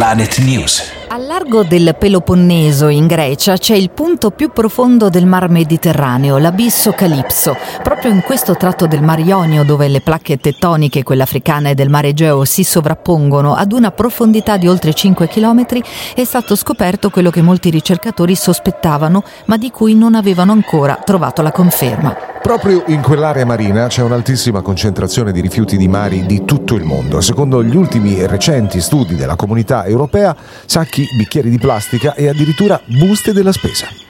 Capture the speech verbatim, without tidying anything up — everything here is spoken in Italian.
Planet News. Al largo del Peloponneso, in Grecia, c'è il punto più profondo del Mar Mediterraneo, l'abisso Calipso. Proprio in questo tratto del Mar Ionio, dove le placche tettoniche, quella africana e del Mar Egeo, si sovrappongono ad una profondità di oltre cinque chilometri, è stato scoperto quello che molti ricercatori sospettavano, ma di cui non avevano ancora trovato la conferma. Proprio in quell'area marina c'è un'altissima concentrazione di rifiuti di mari di tutto il mondo. Secondo gli ultimi e recenti studi della Comunità Europea, sacchi, bicchieri di plastica e addirittura buste della spesa.